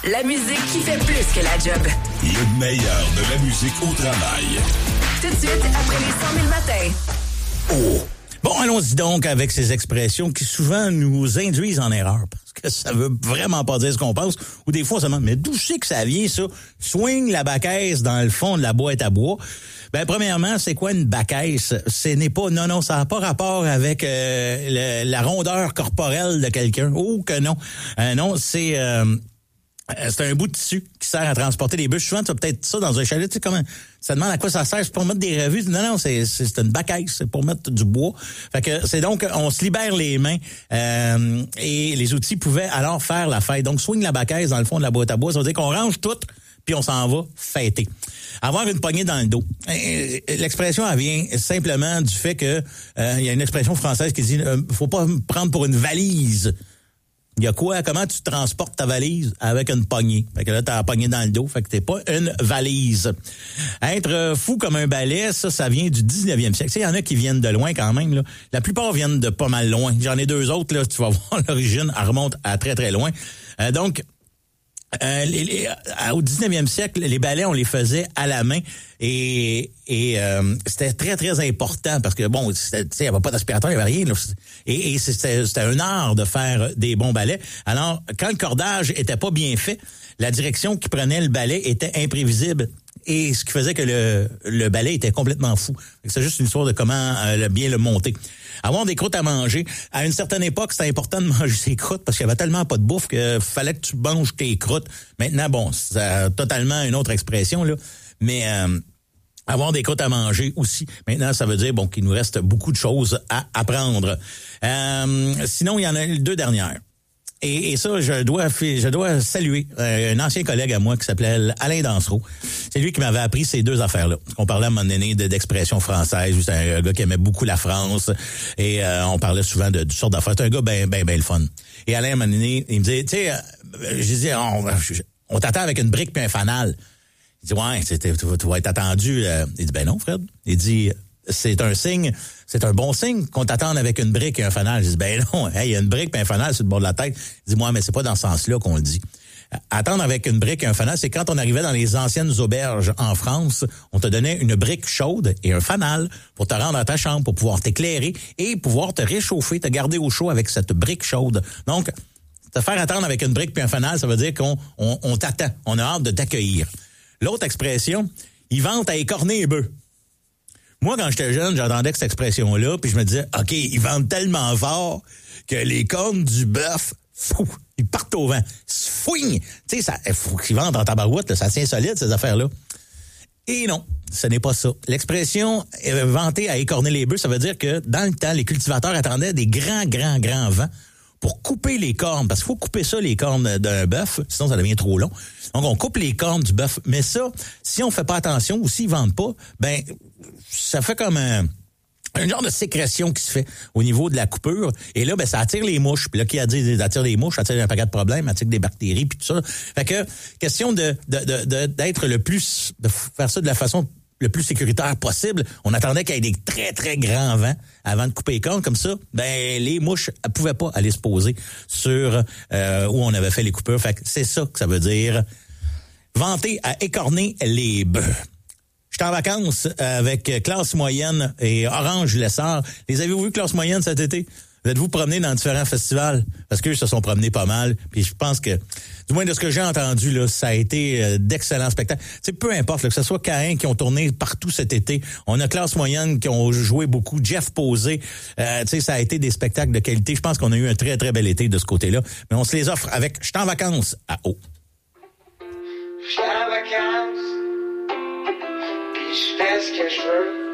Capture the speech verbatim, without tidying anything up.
la musique qui fait plus que la job. Le meilleur de la musique au travail. Tout de suite, après les cent mille matins. Oh! Bon, allons-y donc avec ces expressions qui souvent nous induisent en erreur. Parce que ça veut vraiment pas dire ce qu'on pense. Ou des fois, on se demande, mais d'où c'est que ça vient, ça? Swing la baquesse dans le fond de la boîte à bois. Ben, premièrement, c'est quoi une baquesse? Ce n'est pas, non, non, ça n'a pas rapport avec euh, le, la rondeur corporelle de quelqu'un. Oh, que non. Euh, non, c'est... Euh, C'est un bout de tissu qui sert à transporter les bûches. Souvent, tu as peut-être ça dans un chalet. Tu sais comment ça demande à quoi ça sert? C'est pour mettre des revues. Non, non, c'est, c'est une baquette. C'est pour mettre du bois. Fait que c'est donc, on se libère les mains euh, et les outils pouvaient alors faire la fête. Donc, swing la baquette dans le fond de la boîte à bois. Ça veut dire qu'on range tout puis on s'en va fêter. Avoir une poignée dans le dos. L'expression, elle vient simplement du fait que euh, il y a une expression française qui dit euh, faut pas me prendre pour une valise. Il y a quoi? Comment tu transportes ta valise? Avec une poignée. Fait que là, t'as la poignée dans le dos. Fait que t'es pas une valise. Être fou comme un balai, ça, ça vient du dix-neuvième siècle. Tu sais, il y en a qui viennent de loin quand même, là. La plupart viennent de pas mal loin. J'en ai deux autres, là. Tu vas voir l'origine. Elle remonte à très, très loin. Euh, donc, Euh, les, les, au dix-neuvième siècle, les balais, on les faisait à la main et, et euh, c'était très, très important parce que, bon, tu sais, il n'y avait pas d'aspirateur, il n'y avait rien. Là. Et, et c'était, c'était un art de faire des bons balais. Alors, quand le cordage était pas bien fait, la direction qui prenait le balai était imprévisible. Et ce qui faisait que le, le balai était complètement fou. C'est juste une histoire de comment euh, bien le monter. Avoir des croûtes à manger. À une certaine époque, c'était important de manger ses croûtes parce qu'il y avait tellement pas de bouffe que fallait que tu manges tes croûtes. Maintenant, bon, c'est totalement une autre expression, là. Mais euh, avoir des croûtes à manger aussi. Maintenant, ça veut dire bon qu'il nous reste beaucoup de choses à apprendre. Euh, sinon, il y en a deux dernières. Et, et ça, je dois je dois saluer euh, un ancien collègue à moi qui s'appelait Alain Dansereau. C'est lui qui m'avait appris ces deux affaires-là. On parlait à un moment donné de, d'expression française. C'est un gars qui aimait beaucoup la France. Et euh, on parlait souvent de, de toutes sortes d'affaires. C'est un gars bien, bien, bien le fun. Et Alain, à un moment donné, il me disait, tu sais, euh, je disais, on, on t'attend avec une brique puis un fanal. Il dit, ouais, c'était, tu, tu vas être attendu. Euh. Il dit, ben non, Fred. Il dit... C'est un signe, c'est un bon signe qu'on t'attende avec une brique et un fanal. Je dis, ben non, il hey, y a une brique et un fanal sur le bord de la tête. Il dit, moi, mais c'est pas dans ce sens-là qu'on le dit. Attendre avec une brique et un fanal, c'est quand on arrivait dans les anciennes auberges en France, on te donnait une brique chaude et un fanal pour te rendre à ta chambre, pour pouvoir t'éclairer et pouvoir te réchauffer, te garder au chaud avec cette brique chaude. Donc, te faire attendre avec une brique et un fanal, ça veut dire qu'on on, on t'attend, on a hâte de t'accueillir. L'autre expression, ils vantent à écorner les bœufs. Moi, quand j'étais jeune, j'entendais cette expression-là, puis je me disais, OK, ils vendent tellement fort que les cornes du bœuf, fou, ils partent au vent. Fouigne! Tu sais, ça, faut qu'ils vendent en tabarouette, là, ça tient solide, ces affaires-là. Et non, ce n'est pas ça. L'expression euh, vantée à écorner les bœufs, ça veut dire que dans le temps, les cultivateurs attendaient des grands, grands, grands vents pour couper les cornes, parce qu'il faut couper ça, les cornes d'un bœuf, sinon ça devient trop long. Donc, on coupe les cornes du bœuf. Mais ça, si on fait pas attention ou s'ils vendent pas, ben, ça fait comme un, un genre de sécrétion qui se fait au niveau de la coupure. Et là, ben, ça attire les mouches. Puis là, qui a dit, ça attire les mouches, ça attire un paquet de problèmes, ça attire des bactéries, puis tout ça. Fait que, question de, de, de, de d'être le plus, de faire ça de la façon le plus sécuritaire possible. On attendait qu'il y ait des très, très grands vents avant de couper les cornes. Comme ça, ben les mouches ne pouvaient pas aller se poser sur euh, où on avait fait les coupures. Fait que c'est ça que ça veut dire. Vanter à écorner les bœufs. J'étais en vacances avec classe moyenne et Orange Lessard. Les avez-vous vu classe moyenne cet été? Vous êtes-vous promené dans différents festivals? Parce qu'eux se sont promenés pas mal. Puis je pense que, du moins de ce que j'ai entendu, là, ça a été euh, d'excellents spectacles. Tu sais, peu importe, là, que ce soit Caïn qui ont tourné partout cet été. On a classe moyenne qui ont joué beaucoup. Jeff Posé. Euh, tu sais, ça a été des spectacles de qualité. Je pense qu'on a eu un très, très bel été de ce côté-là. Mais on se les offre avec « J'étais en vacances » à eau. J'étais en vacances, puis je fais ce que je veux.